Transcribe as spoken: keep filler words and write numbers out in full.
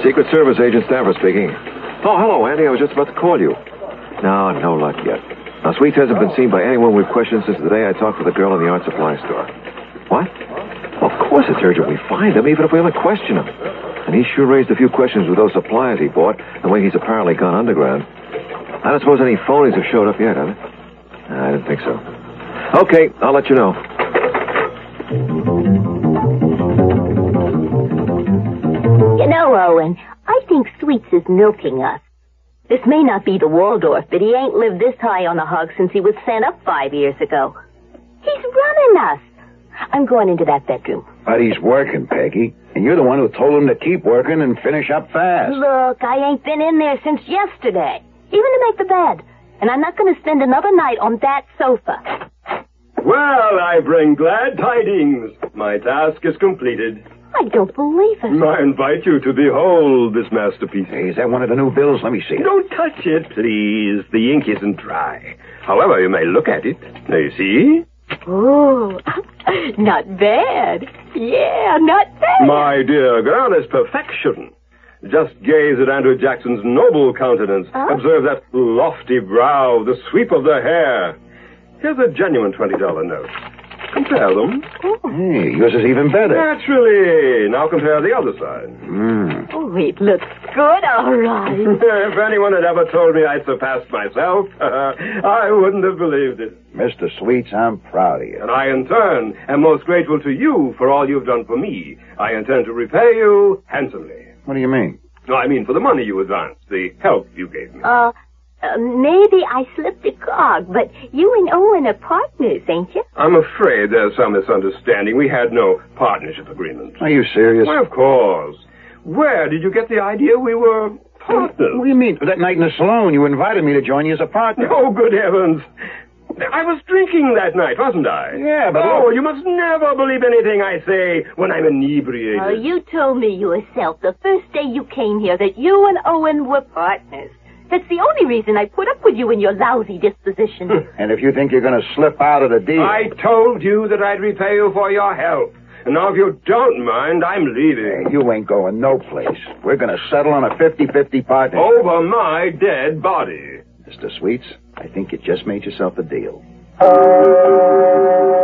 Secret Service Agent Stafford speaking. Oh, hello, Andy. I was just about to call you. No, no luck yet. Now, Sweets hasn't been seen by anyone we've questioned since the day I talked with the girl in the art supply store. What? Well, of course it's urgent we find him, even if we only question him. And he sure raised a few questions with those supplies he bought, the way he's apparently gone underground. I don't suppose any phonies have showed up yet, have they? I didn't think so. Okay, I'll let you know. You know, Owen, I think Sweets is milking us. This may not be the Waldorf, but he ain't lived this high on the hog since he was sent up five years ago. He's running us. I'm going into that bedroom. But he's working, Peggy. And you're the one who told him to keep working and finish up fast. Look, I ain't been in there since yesterday, even to make the bed. And I'm not going to spend another night on that sofa. Well, I bring glad tidings. My task is completed. I don't believe it. I invite you to behold this masterpiece. Hey, is that one of the new bills? Let me see it. Don't touch it, please. The ink isn't dry. However, you may look at it. Now, you see? Oh, not bad. Yeah, not bad. My dear girl, it's perfection. Just gaze at Andrew Jackson's noble countenance. Huh? Observe that lofty brow, the sweep of the hair. Here's a genuine twenty dollar note. Compare them. Oh. Hey, yours is even better. Naturally. Now compare the other side. Mm. Oh, it looks good, all right. If anyone had ever told me I surpassed myself, I wouldn't have believed it. Mister Sweets, I'm proud of you. And I, in turn, am most grateful to you for all you've done for me. I intend to repay you handsomely. What do you mean? No, I mean for the money you advanced, the help you gave me. Uh, uh, maybe I slipped a cog, but you and Owen are partners, ain't you? I'm afraid there's some misunderstanding. We had no partnership agreement. Are you serious? Why, of course. Where did you get the idea we were partners? What do you mean? That night in the saloon, you invited me to join you as a partner. Oh, good heavens. I was drinking that night, wasn't I? Yeah, but... Oh, you must never believe anything I say when I'm inebriated. Oh, you told me yourself the first day you came here that you and Owen were partners. That's the only reason I put up with you and your lousy disposition. And if you think you're going to slip out of the deal... I told you that I'd repay you for your help. And now if you don't mind, I'm leaving. Hey, you ain't going no place. We're going to settle on a fifty-fifty partnership. Over my dead body. Mister Sweets, I think you just made yourself a deal.